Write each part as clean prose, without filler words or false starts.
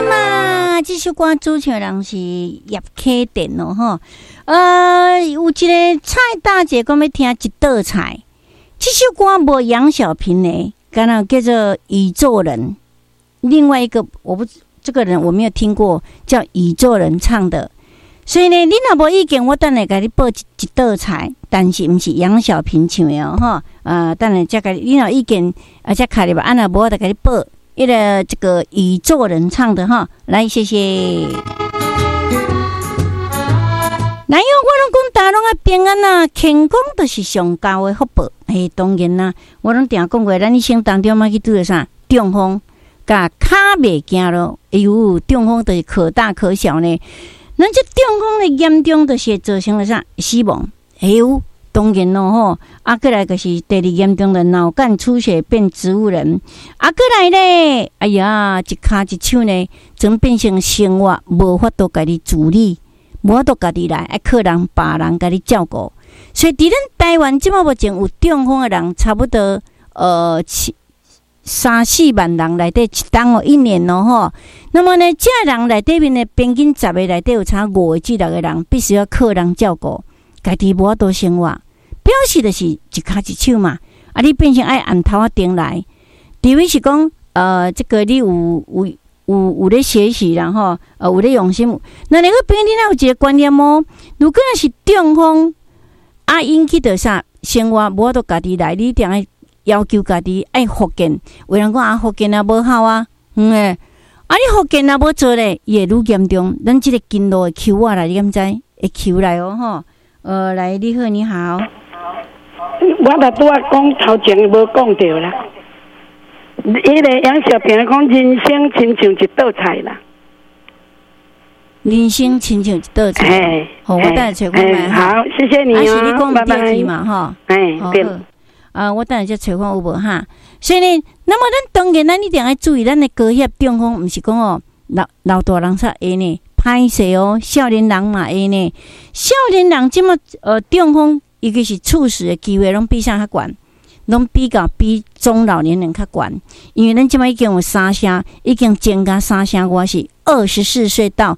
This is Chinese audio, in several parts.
嘛，这首歌主唱人是叶启田哦，吼。有一个蔡大姐讲要听一道菜，这首歌无杨小萍的，刚刚叫做《宇宙人》。另外一个这个人我没有听过，叫宇宙人唱的。所以呢，你若无意见，我等下给你报一道菜，但是不是杨小萍唱的哦，吼。等下再给你若意见，再开你吧。安那无我再给你报一个这个宇宙人唱的哈。来，谢谢。哪有我拢讲大拢啊平安啊，健康就是上高的福报。当然啦，我拢定讲过，咱一生当中嘛去拄着啥中风，甲骹袂行咯。哎呦，中风就是可大可小呢。咱这中风的严重，就是造成了啥死亡。哎呦，当然咯吼。过来就是第二严重的脑干出血变植物人。过来咧，哎呀，一骹一手呢，总变成生活无法度家己自理。无法度家己来，爱靠人别人家己照顾，所以伫咱台湾即马目前有中风的人，差不多3-4万人内底一档哦，一年哦吼。那么呢，这人内底面呢，平均10个内底有差5个至6个人，必须要靠人照顾，家己无法度生活，表示的是一骹一手嘛。你变成爱按头顶来，除非是讲这个你有咧学习啦吼，有咧用心。那个朋友，你若有一个观念哦，如果是中风引起的啥生活无法度家己来，你一定要要求家己爱复健。有人讲复健也无好啊，你复健也无做咧，伊会愈严重。咱即个筋络会抽啊啦，你敢知？会抽来哦吼。来，你好，你好。 我拄仔讲头前无讲到啦。迄个杨小萍讲人生亲像一道菜啦， 人生亲像一道菜。好，我等下找看卖。 好，谢谢你哦， 是你讲对去嘛吼？ 对。 我等下再找看有无哈。所以呢，那么咱当然咱一定要注意，咱的高血中风，毋是讲哦老大人才会呢，歹势哦，少年人嘛会呢。少年人即么中风，尤其是猝死的机会，拢比啥较悬。拢比中老年人较悬，因为咱即摆已经有3声，已经增加3声，我是24岁到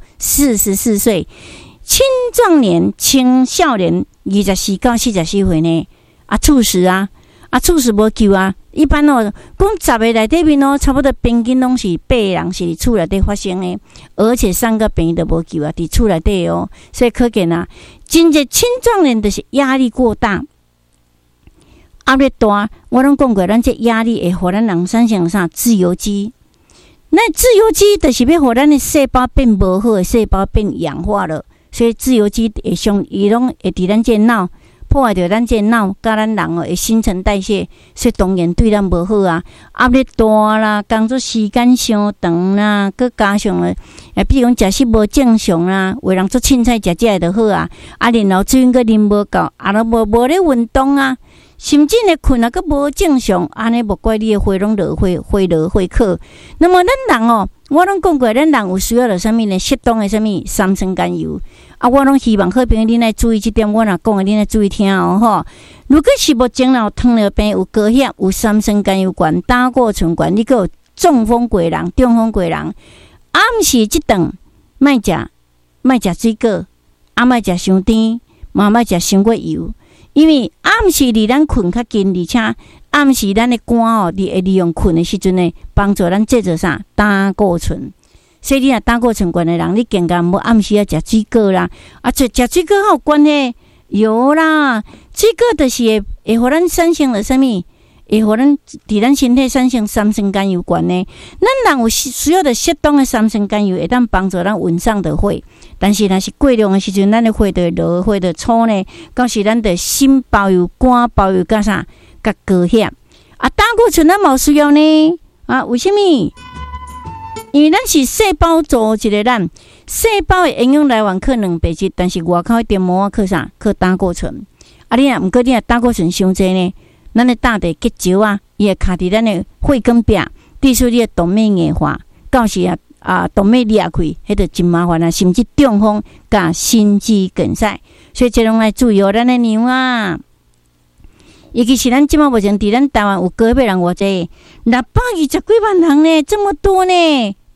44岁，青壮年、青少年24到44岁呢，猝死猝死无救啊！一般讲10个内底面差不多平均拢是8个人是伫厝内底发生的，而且3个病都无救啊，伫厝内底哦，所以可见真正青壮年就是压力过大。压力大，我拢讲过，咱这压力会互咱人产生啥自由基。那自由基就是要互咱的细胞变无好的细胞变氧化了，所以自由基会伊拢会伫咱这脑破坏着咱这脑，甲咱人的新陈代谢，所以当然对咱无好啊。压力大啦，工作时间伤长啦，佮加上了，比如讲食食无正常啦，有人做凊彩食就好啊，然后水分佮啉无够，都无咧运动啊。甚至呢，困佫无正常，安尼无怪你的血拢落血课。那么咱人哦，我拢讲过，咱人有需要着啥物呢？适当的啥物三酸甘油我拢希望好朋友你来注意这点，我若讲的你来注意听哦吼。如果是目前有糖尿病、有高血、有三酸甘油管、胆固醇管，你个有中风过人、暗时即顿莫食水果，莫食伤甜，莫食伤过油。因为暗时离咱困较近，而且暗时咱的肝你会利用困的时阵呢，帮助咱制造啥胆固醇。所以你若胆固醇高的人，你更加无暗时要食水果啦。食水果有关系？有啦，水果就是会互咱产生了啥物？会互咱伫咱身体产生三酸甘油管呢？咱人有需要的适当的三酸甘油，会当帮助咱稳上的血。但是若是过量的时阵，咱的血就落，血就粗呢。到时咱的心包油、肝包油，甲啥？甲高血胆固醇咱冇需要呢？为什么？因为咱是细胞组织的咱，细胞的营养来源靠蛋白质，但是外口一点膜靠啥？靠胆固醇。你若毋过你若胆固醇伤济呢？咱的胆地结石伊会卡伫咱的血管壁，致使你的动脉硬化，到时动脉裂开，迄就真麻烦甚至中风甲心肌梗塞。所以这拢来注意咱的娘尤其是咱即马目前伫咱台湾有高血压人偌济，620几万人呢，这么多呢，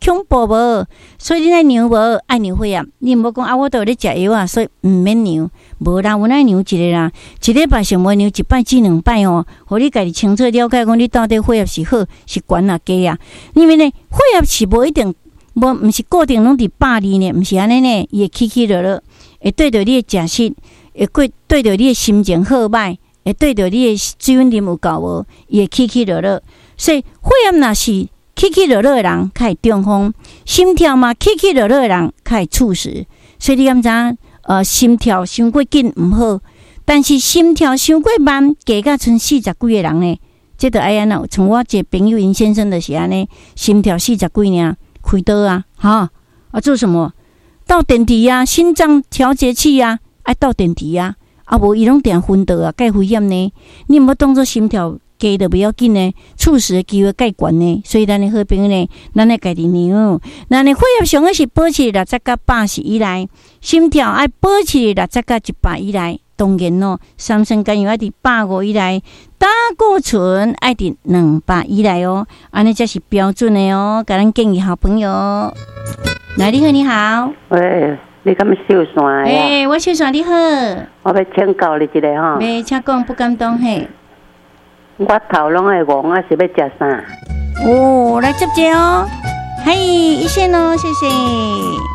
恐怖无？所以你爱量无爱量血压，你毋好讲啊，我都有咧食药啊，所以毋免量。无啦，有哪量一个啦？一礼拜上无量一摆至2摆哦，互你家己清楚了解，讲你到底血压是好是悬啊低啊？因为呢，血压是无一定，毋是固定拢伫120呢，毋是安尼呢，伊会起起落落，会对着你的食食，会对着你的心情好歹，会对着你的水分啉有够无，伊会起起落落。所以血压若是起起落落的人，较会中风；心跳嘛起起落落的人，较会猝死。所以你敢知？心跳伤过紧毋好，但是心跳伤过慢，加甲剩40几个人呢，这就爱安怎？像我一个朋友因先生就是安尼，心跳40几尔，开刀啊，哈啊做什么？倒电池啊，心脏调节器啊，爱倒电池啊，啊无伊拢定昏倒啊，介危险呢。你毋好当作心跳低就不要紧呢，猝死的机会介悬呢。所以咱的好朋友呢，咱来家己量。咱的血压上个是保持60到80以内，心跳爱保持60到100以内。当然咯，三酸甘油爱伫150以内，胆固醇爱伫200以内哦。安尼才是标准的哦。甲咱建议好朋友。来，你好，你好。 喂，你敢秀山呀？ 我秀山你好。 我要请教你一个吼。 请讲，不敢当嘿。 我头拢会戆，啊是要食啥？ 来接者哦。嘿，一线哦，谢谢。